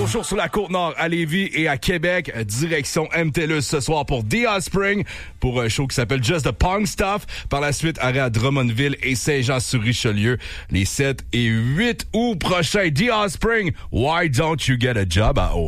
gros show sur la Côte-Nord, à Lévis et à Québec. Direction MTLUS ce soir pour The Offspring, pour un show qui s'appelle Just the Punk Stuff. Par la suite, arrêt à Drummondville et Saint-Jean-sur-Richelieu les 7 et 8 août prochains. The Offspring, Why Don't You Get a Job à O.